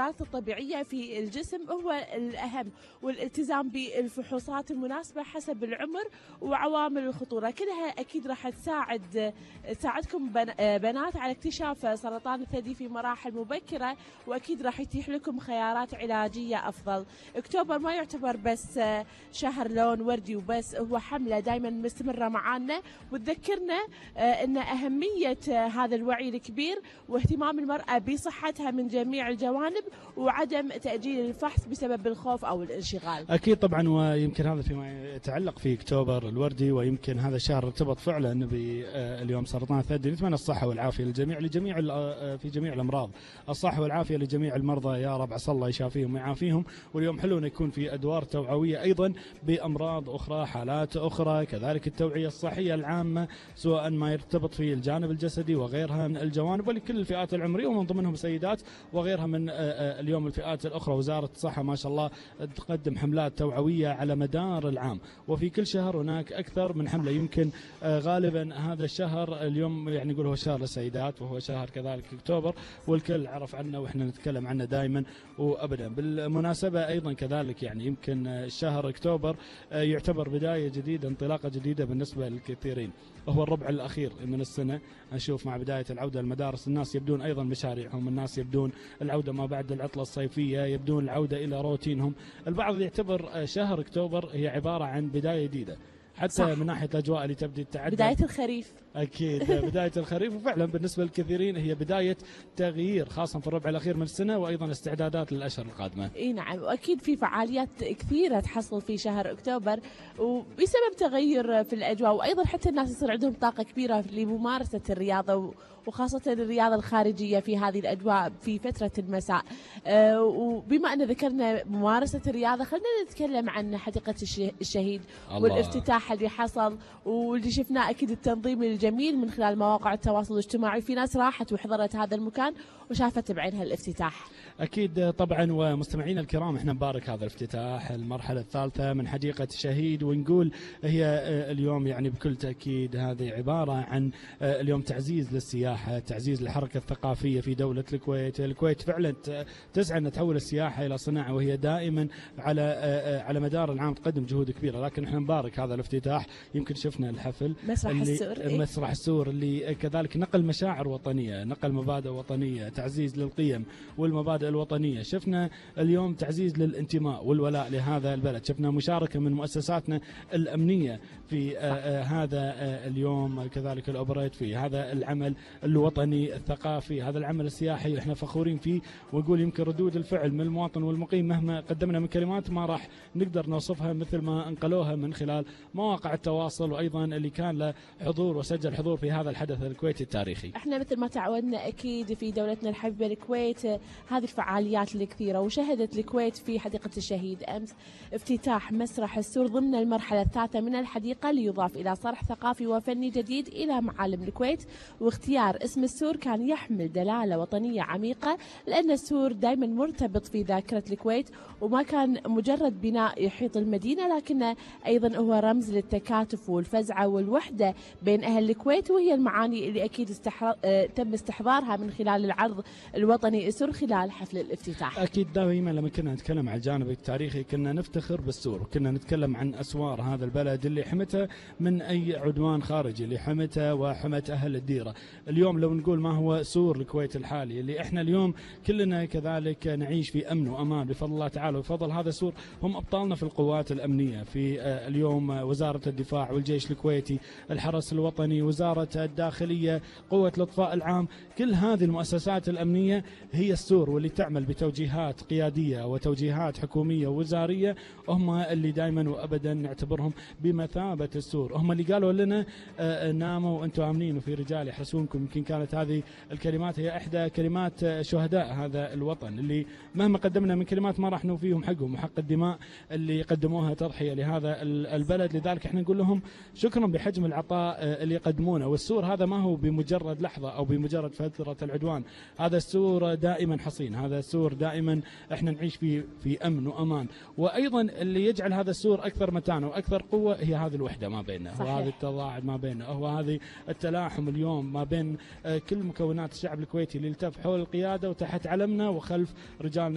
الحالات الطبيعية في الجسم هو الأهم، والالتزام بالفحوصات المناسبة حسب العمر وعوامل الخطورة، كلها أكيد راح تساعدكم بنات على اكتشاف سرطان الثدي في مراحل مبكرة، وأكيد راح يتيح لكم خيارات علاجية أفضل. أكتوبر ما يعتبر بس شهر لون وردي وبس، هو حملة دايما مستمرة معانا وتذكرنا أن أهمية هذا الوعي الكبير واهتمام المرأة بصحتها من جميع الجوانب، وعدم تأجيل الفحص بسبب الخوف أو الانشغال. أكيد طبعا، ويمكن هذا فيما يتعلق في أكتوبر الوردي، ويمكن هذا الشهر ارتبط فعلا باليوم سرطان الثدي. نتمنى الصحة والعافية للجميع في جميع الأمراض، الصحة والعافية لجميع المرضى يا رب، عسى الله يشافيهم ويعافيهم. واليوم حلو أن يكون في أدوار توعوية أيضا بأمراض أخرى، حالات أخرى، كذلك التوعية الصحية العامة سواء ما يرتبط في الجانب الجسدي وغيرها من الجوانب، ولكل الفئات العمرية ومن ضمنهم السيدات وغيرها من اليوم الفئات الأخرى. وزارة الصحة ما شاء الله تقدم حملات توعوية على مدار العام، وفي كل شهر هناك أكثر من حملة. يمكن غالبا هذا الشهر اليوم يعني نقول هو شهر للسيدات، وهو شهر كذلك أكتوبر، والكل عرف عنه وإحنا نتكلم عنه دائما وأبدا. بالمناسبة أيضا كذلك يعني يمكن شهر أكتوبر يعتبر بداية جديدة، انطلاقة جديدة بالنسبة للكثيرين. هو الربع الأخير من السنة، نشوف مع بداية العودة المدارس الناس يبدون أيضا مشاريعهم، الناس يبدون العودة ما بعد العطلة الصيفية، يبدون العودة إلى روتينهم. البعض يعتبر شهر أكتوبر هي عبارة عن بداية جديدة، حتى صح. من ناحية الأجواء اللي تبدي تتعدى، بداية الخريف أكيد بداية الخريف، وفعلا بالنسبة للكثيرين هي بداية تغيير خاصة في الربع الأخير من السنة، وأيضا استعدادات للأشهر القادمة. اي نعم، واكيد في فعاليات كثيره تحصل في شهر اكتوبر وبسبب تغير في الاجواء، وايضا حتى الناس يصير عندهم طاقه كبيره لممارسه الرياضه وخاصه الرياضه الخارجيه في هذه الاجواء في فتره المساء. وبما ان ذكرنا ممارسه الرياضه، خلينا نتكلم عن حديقه الشهيد والافتتاح اللي حصل واللي شفناه. اكيد التنظيم الجميل من خلال مواقع التواصل الاجتماعي، في ناس راحت وحضرت هذا المكان وشافت بعينها الافتتاح. أكيد طبعا، ومستمعينا الكرام احنا نبارك هذا الافتتاح المرحلة الثالثة من حديقة الشهيد، ونقول هي اليوم يعني بكل تأكيد هذه عبارة عن اليوم تعزيز للسياحة، تعزيز للحركة الثقافية في دولة الكويت. الكويت فعلا تسعى أن تحول السياحة إلى صناعة، وهي دائما على مدار العام تقدم جهود كبيرة، لكن احنا نبارك هذا الافتتاح. يمكن شفنا الحفل مسرح السور اللي كذلك نقل مشاعر وطنية، نقل مبادئ وطنية، تعزيز للقيم والمبادئ الوطنية. شفنا اليوم تعزيز للانتماء والولاء لهذا البلد، شفنا مشاركة من مؤسساتنا الأمنية في هذا اليوم، كذلك الأوبريت في هذا العمل الوطني الثقافي، هذا العمل السياحي احنا فخورين فيه. ونقول يمكن ردود الفعل من المواطن والمقيم مهما قدمنا من كلمات ما راح نقدر نوصفها مثل ما انقلوها من خلال مواقع التواصل، وأيضا اللي كان له حضور وسجل حضور في هذا الحدث الكويتي التاريخي. احنا مثل ما تعودنا أكيد في دولتنا الحبيبة الكويت هذه الفعاليات الكثيرة، وشهدت الكويت في حديقة الشهيد أمس افتتاح مسرح السور ضمن المرحلة الثالثة من الحديقة، ليضاف إلى صرح ثقافي وفني جديد إلى معالم الكويت. واختيار اسم السور كان يحمل دلالة وطنية عميقة، لأن السور دائما مرتبط في ذاكرة الكويت، وما كان مجرد بناء يحيط المدينة، لكنه أيضا هو رمز للتكاتف والفزعة والوحدة بين أهل الكويت، وهي المعاني اللي أكيد تم استحضارها من خلال العرض الوطني السور خلال حفل الافتتاح. أكيد دائما لما كنا نتكلم عن الجانب التاريخي كنا نفتخر بالسور، وكنا نتكلم عن أسوار هذا البلد اللي حمته من أي عدوان خارجي، اللي حمته وحمت أهل الديرة. اليوم لو نقول ما هو سور الكويت الحالي اللي احنا اليوم كلنا كذلك نعيش في أمن وأمان بفضل الله تعالى، وبفضل هذا السور هم أبطالنا في القوات الأمنية، في اليوم وزارة الدفاع والجيش الكويتي، الحرس الوطني، وزارة الداخلية، قوة الإطفاء العام، كل هذه المؤسسات الأمنية هي السور، واللي تعمل بتوجيهات قيادية وتوجيهات حكومية ووزارية، هم اللي دائما وأبدا نعتبرهم بمثابة السور. هم اللي قالوا لنا ناموا وأنتم آمنين وفي رجال يحرسونكم. يمكن كانت هذه الكلمات هي إحدى كلمات شهداء هذا الوطن، اللي مهما قدمنا من كلمات ما راح نوفيهم حقهم وحق الدماء اللي قدموها تضحية لهذا البلد. لذلك احنا نقول لهم شكرا بحجم العطاء اللي يقدمونه. والسور هذا ما هو بمجرد لحظة أو بمجرد فترة العدوان، هذا السور دائما حصين، هذا السور دائما احنا نعيش في أمن وأمان. وأيضا اللي يجعل هذا السور أكثر متانة وأكثر قوة هي هذه الوحدة ما بيننا، وهذا التضاعد ما بيننا، وهذه التلاحم اليوم ما بين كل مكونات الشعب الكويتي اللي التف حول القيادة وتحت علمنا وخلف رجالنا.